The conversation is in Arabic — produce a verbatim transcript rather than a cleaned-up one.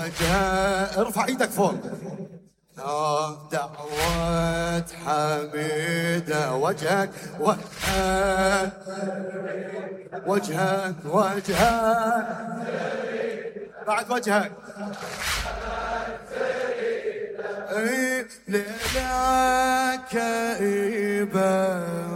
وجهه، ارفع ايدك فوق. دعوة حميدة وجهك وجهك وجهك وجهك بعد وجهك. اي ليلة كئيبة